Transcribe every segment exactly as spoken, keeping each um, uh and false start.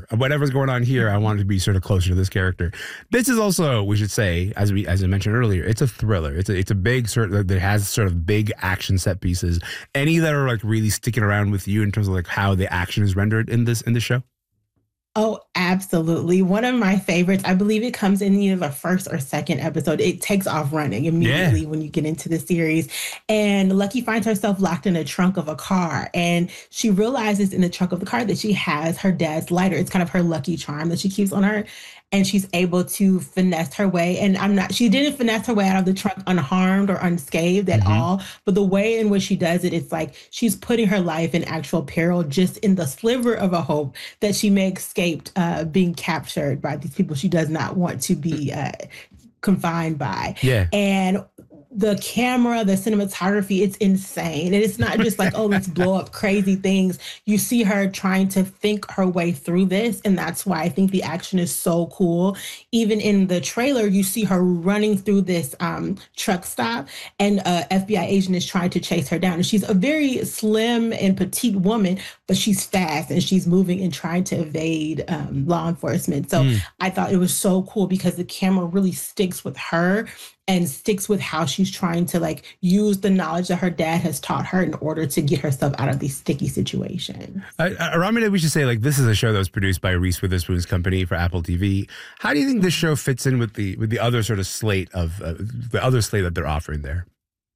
here. Whatever's going on here, I want it to be sort of closer to this character. This is also, we should say, as we as I mentioned earlier, it's a thriller. It's a it's a big sort of that has sort of big action set pieces. Any that are like really sticking around with you in terms of like how the action is rendered in this in the show? Oh, absolutely. One of my favorites, I believe it comes in either the first or second episode. It takes off running immediately yeah. when you get into the series. And Lucky finds herself locked in a trunk of a car. And she realizes in the trunk of the car that she has her dad's lighter. It's kind of her lucky charm that she keeps on her. And she's able to finesse her way. And I'm not, she didn't finesse her way out of the trunk unharmed or unscathed at mm-hmm. all. But the way in which she does it, it's like she's putting her life in actual peril just in the sliver of a hope that she may escape uh, being captured by these people she does not want to be uh, confined by. Yeah. And the camera, the cinematography, it's insane. And it's not just like, oh, let's blow up crazy things. You see her trying to think her way through this. And that's why I think the action is so cool. Even in the trailer, you see her running through this um, truck stop and a F B I agent is trying to chase her down. And she's a very slim and petite woman, but she's fast and she's moving and trying to evade um, law enforcement. So mm. I thought it was so cool because the camera really sticks with her and sticks with how she's trying to like use the knowledge that her dad has taught her in order to get herself out of these sticky situations. Uh, Aramide, we should say like this is a show that was produced by Reese Witherspoon's company for Apple T V. How do you think this show fits in with the with the other sort of slate of uh, the other slate that they're offering there?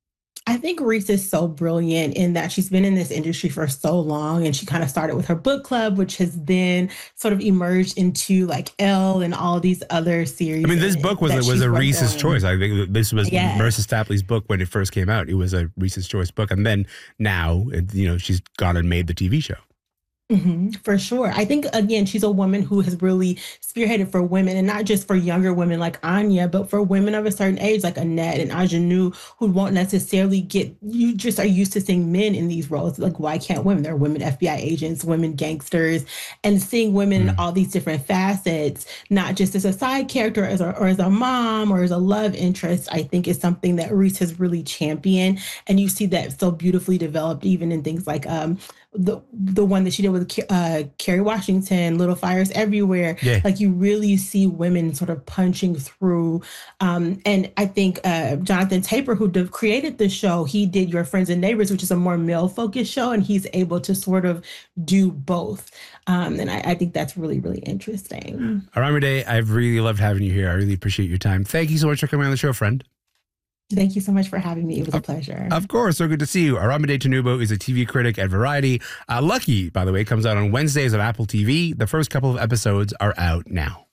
I think Reese is so brilliant in that she's been in this industry for so long, and she kind of started with her book club, which has then sort of emerged into like Elle and all these other series. I mean, this book was a, was a Reese's on. choice. I think this was yes. Marissa Stapley's book when it first came out. It was a Reese's choice book, and then now, it, you know, she's gone and made the T V show. Mm-hmm, for sure. I think, again, she's a woman who has really spearheaded for women, and not just for younger women like Anya, but for women of a certain age like Annette and Ingenue, who won't necessarily get, you just are used to seeing men in these roles. Like, why can't women? There are women F B I agents, women gangsters, and seeing women mm. in all these different facets, not just as a side character or as a, or as a mom or as a love interest, I think is something that Reese has really championed. And you see that so beautifully developed even in things like um, the the one that she did with uh, Kerry Washington, Little Fires Everywhere. Yeah. Like you really see women sort of punching through. Um, and I think uh, Jonathan Taper, who de- created the show, he did Your Friends and Neighbors, which is a more male-focused show, and he's able to sort of do both. Um, and I, I think that's really, really interesting. Aramide, I've really loved having you here. I really appreciate your time. Thank you so much for coming on the show, friend. Thank you so much for having me. It was a pleasure. Of course. So good to see you. Aramide Tinubu is a T V critic at Variety. Uh, Lucky, by the way, comes out on Wednesdays on Apple T V. The first couple of episodes are out now.